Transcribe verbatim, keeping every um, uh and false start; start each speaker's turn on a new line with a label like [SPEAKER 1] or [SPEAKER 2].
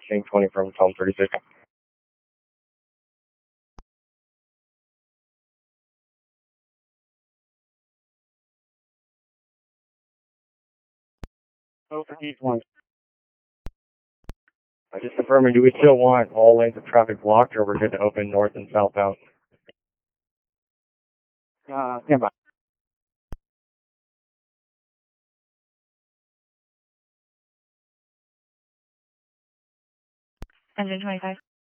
[SPEAKER 1] King twenty from Tom thirty-six. Over East one. I just confirming, do we still want all lanes of traffic blocked, or we're good to open north and southbound? Uh, stand by.
[SPEAKER 2] Engine twenty-five.